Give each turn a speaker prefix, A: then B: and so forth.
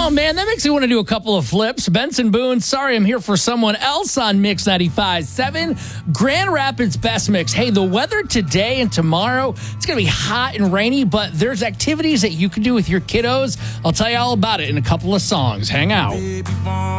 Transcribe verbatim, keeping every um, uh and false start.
A: Oh, man, that makes me want to do a couple of flips. Benson Boone, sorry, I'm here for someone else on Mix ninety-five point seven. Grand Rapids Best Mix. Hey, the weather today and tomorrow, it's going to be hot and rainy, but there's activities that you can do with your kiddos. I'll tell you all about it in a couple of songs. Hang out.